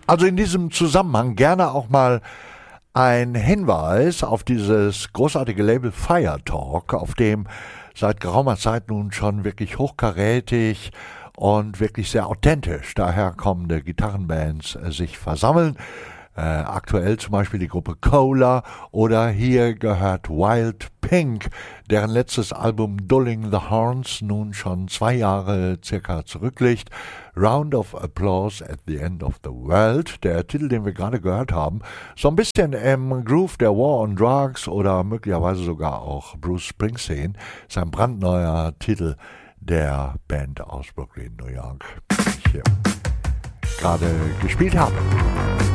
Also in diesem Zusammenhang gerne auch mal ein Hinweis auf dieses großartige Label Fire Talk, auf dem seit geraumer Zeit nun schon wirklich hochkarätig und wirklich sehr authentisch daherkommende Gitarrenbands sich versammeln. Aktuell zum Beispiel die Gruppe Cola oder hier gehört Wild Pink, deren letztes Album Dulling the Horns nun schon 2 Jahre circa zurückliegt. Round of Applause at the End of the World, der Titel, den wir gerade gehört haben, so ein bisschen im Groove der War on Drugs oder möglicherweise sogar auch Bruce Springsteen, ist ein brandneuer Titel der Band aus Brooklyn, New York, die ich hier gerade gespielt habe.